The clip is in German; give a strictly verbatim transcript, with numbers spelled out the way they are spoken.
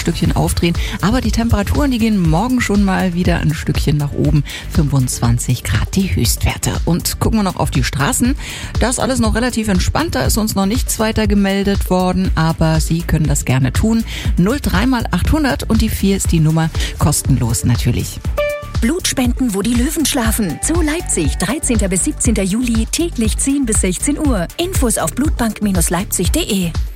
Stückchen aufdrehen. Aber die Temperaturen, die gehen morgen schon mal wieder ein Stückchen nach oben. fünfundzwanzig Grad die Höchstwerte. Und gucken wir noch auf die Straßen. Das ist alles noch relativ entspannt. Da ist uns noch nichts weiter gemeldet worden. Aber Sie können das gerne tun. null drei mal achthundert und die vier ist die Nummer. Kostenlos natürlich. Blutspenden, wo die Löwen schlafen. Zoo Leipzig, dreizehnten bis siebzehnten Juli, täglich zehn bis sechzehn Uhr. Infos auf blutbank Bindestrich leipzig punkt de.